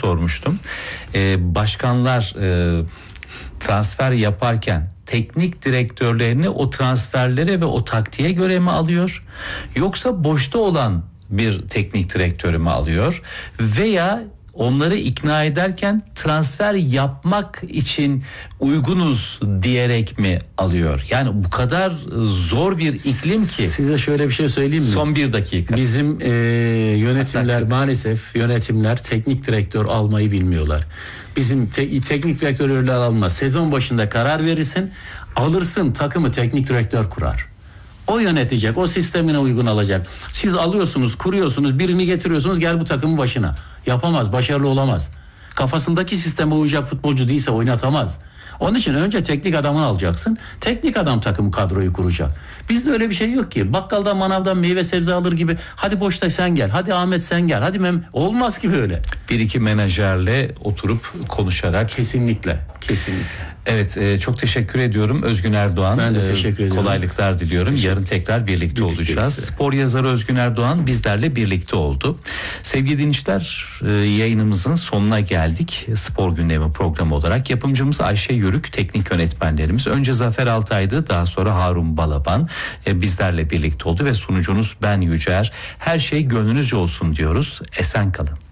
sormuştum. Başkanlar transfer yaparken teknik direktörlerini o transferlere ve o taktiğe göre mi alıyor? Yoksa boşta olan bir teknik direktörü mü alıyor? Veya onları ikna ederken transfer yapmak için uygunuz diyerek mi alıyor? Yani bu kadar zor bir iklim ki. Size şöyle bir şey söyleyeyim mi? Son bir dakika. Bizim yönetimler maalesef teknik direktör almayı bilmiyorlar. Bizim teknik direktörler almaz. Sezon başında karar verirsin, alırsın, takımı teknik direktör kurar. O yönetecek, o sistemine uygun alacak. Siz alıyorsunuz, kuruyorsunuz, birini getiriyorsunuz, gel bu takımın başına. Yapamaz, başarılı olamaz. Kafasındaki sisteme uyacak futbolcu değilse oynatamaz. Onun için önce teknik adamı alacaksın. Teknik adam takım kadroyu kuracak. Bizde öyle bir şey yok ki. Bakkaldan manavdan meyve sebze alır gibi. Hadi boşta sen gel. Hadi Ahmet sen gel. Hadi olmaz ki böyle. Bir iki menajerle oturup konuşarak. Kesinlikle. Evet, çok teşekkür ediyorum Özgün Erdoğan. Ben de teşekkür ediyorum. Kolaylıklar diliyorum. Yarın tekrar birlikte olacağız. Spor yazarı Özgün Erdoğan bizlerle birlikte oldu. Sevgili dinleyiciler, yayınımızın sonuna geldik. Spor Gündemi programı olarak yapımcımız Ayşe Yörük, teknik yönetmenlerimiz önce Zafer Altay'dı, daha sonra Harun Balaban bizlerle birlikte oldu ve sunucunuz ben Yücer. Her şey gönlünüzce olsun diyoruz. Esen kalın.